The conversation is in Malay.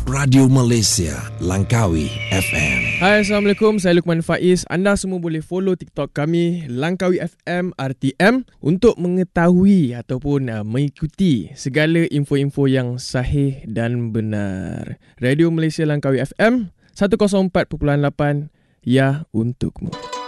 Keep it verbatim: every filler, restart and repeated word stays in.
Radio Malaysia, Langkawi F M. Hai, Assalamualaikum. Saya Luqman Faiz. Anda semua boleh follow TikTok kami Langkawi F M R T M untuk mengetahui ataupun uh, mengikuti segala info-info yang sahih dan benar. Radio Malaysia Langkawi F M seratus empat perpuluhan lapan, ya untukmu.